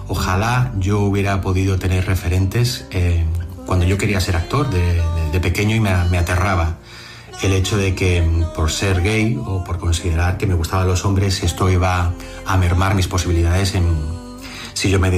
Ojalá yo hubiera podido tener referentes cuando yo quería ser actor de pequeño, y me aterraba el hecho de que por ser gay o por considerar que me gustaban los hombres, esto iba a mermar mis posibilidades si yo me